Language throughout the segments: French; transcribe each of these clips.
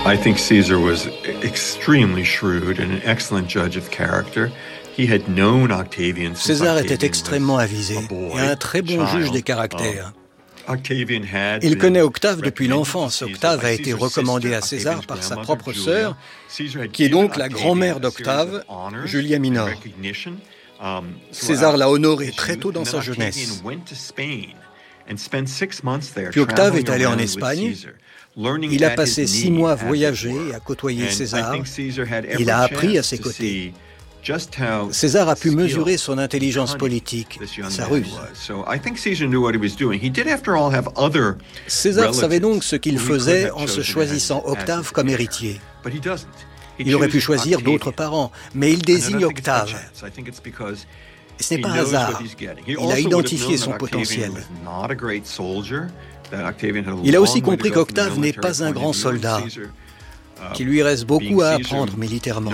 I think Caesar was extremely shrewd and an excellent judge of character. He had known Octavian since César Octavian était extrêmement avisé et un très bon juge des caractères. Il connaît Octave depuis l'enfance. Octave a été recommandé à César par sa propre sœur, qui est donc la grand-mère d'Octave, Julia Minor. César l'a honoré très tôt dans sa jeunesse. Puis Octave est allé en Espagne. Il a passé 6 mois à voyager et à côtoyer César. Il a appris à ses côtés. César a pu mesurer son intelligence politique, sa ruse. César savait donc ce qu'il faisait en se choisissant Octave comme héritier. Il aurait pu choisir d'autres parents, mais il désigne Octave. Et ce n'est pas un hasard. Il a identifié son potentiel. Il a aussi compris qu'Octave n'est pas un grand soldat, qu'il lui reste beaucoup à apprendre militairement.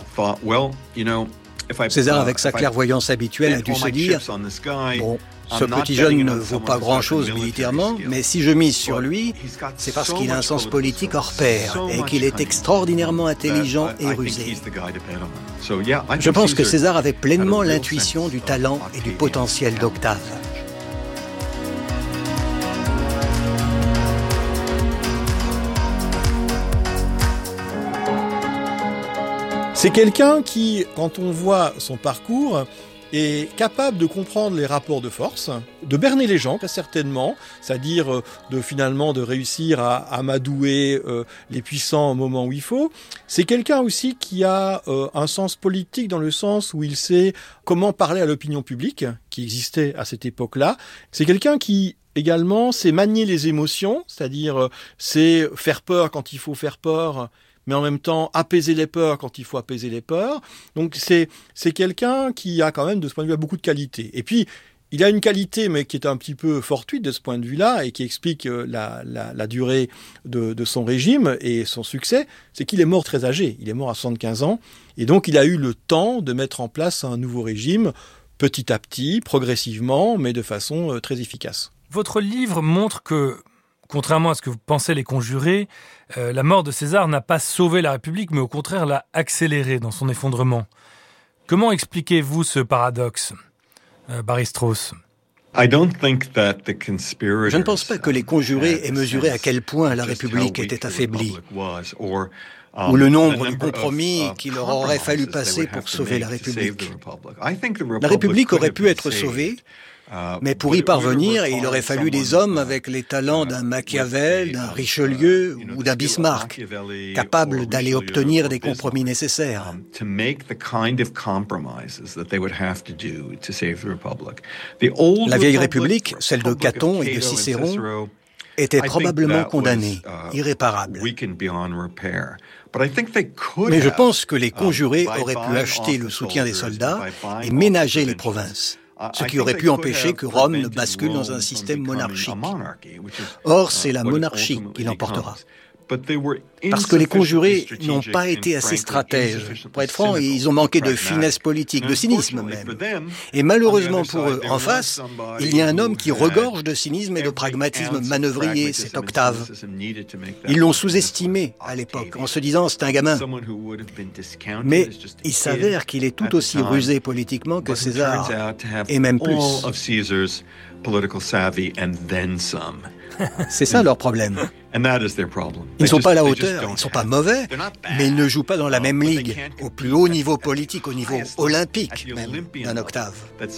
César, avec sa clairvoyance habituelle, a dû se dire « Bon, ce petit jeune ne vaut pas grand-chose militairement, mais si je mise sur lui, c'est parce qu'il a un sens politique hors pair et qu'il est extraordinairement intelligent et rusé. » Je pense que César avait pleinement l'intuition du talent et du potentiel d'Octave. C'est quelqu'un qui, quand on voit son parcours, est capable de comprendre les rapports de force, de berner les gens, très certainement, c'est-à-dire de réussir à amadouer les puissants au moment où il faut. C'est quelqu'un aussi qui a un sens politique dans le sens où il sait comment parler à l'opinion publique, qui existait à cette époque-là. C'est quelqu'un qui également sait manier les émotions, c'est-à-dire c'est faire peur quand il faut faire peur, mais en même temps apaiser les peurs quand il faut apaiser les peurs. Donc c'est quelqu'un qui a quand même, de ce point de vue, beaucoup de qualités. Et puis, il a une qualité, mais qui est un petit peu fortuite de ce point de vue-là, et qui explique la durée de son régime et son succès, c'est qu'il est mort très âgé. Il est mort à 75 ans, et donc il a eu le temps de mettre en place un nouveau régime, petit à petit, progressivement, mais de façon très efficace. Votre livre montre que, contrairement à ce que vous pensez les conjurés, la mort de César n'a pas sauvé la République, mais au contraire l'a accélérée dans son effondrement. Comment expliquez-vous ce paradoxe, Barry Strauss ? Je ne pense pas que les conjurés aient mesuré à quel point la République était affaiblie, ou le nombre de compromis qu'il leur aurait fallu passer pour sauver la République. La République aurait pu être sauvée, mais pour y parvenir, il aurait fallu des hommes avec les talents d'un Machiavel, d'un Richelieu ou d'un Bismarck, capables d'aller obtenir des compromis nécessaires. La vieille République, celle de Caton et de Cicéron, était probablement condamnée, irréparable. Mais je pense que les conjurés auraient pu acheter le soutien des soldats et ménager les provinces, ce qui aurait pu empêcher que Rome ne bascule dans un système monarchique. Or, c'est la monarchie qui l'emportera. Parce que les conjurés n'ont pas été assez stratèges. Pour être franc, ils ont manqué de finesse politique, de cynisme même. Et malheureusement pour eux, en face, il y a un homme qui regorge de cynisme et de pragmatisme manœuvrier, c'est Octave. Ils l'ont sous-estimé à l'époque, en se disant c'est un gamin. Mais il s'avère qu'il est tout aussi rusé politiquement que César, et même plus. C'est ça leur problème. Ils ne sont pas à la hauteur, ils ne sont pas mauvais, mais ils ne jouent pas dans la même ligue, au plus haut niveau politique, au niveau olympique même, d'un Octave.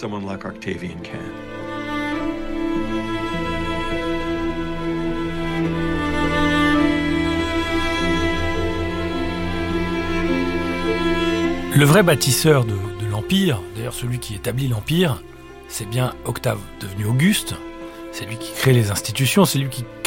Le vrai bâtisseur de l'Empire, d'ailleurs celui qui établit l'Empire, c'est bien Octave, devenu Auguste. C'est lui qui crée les institutions, c'est lui qui